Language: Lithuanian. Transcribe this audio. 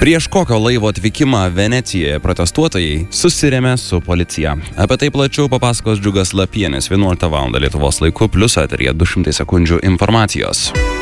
Prieš kokio laivo atvykimą Venecijoje protestuotojai susirėmė su policija. Apie tai plačiau papasakos Džiugas Lapienis 11 val. Lietuvos laiku, plius eteryje 200 sekundžių informacijos.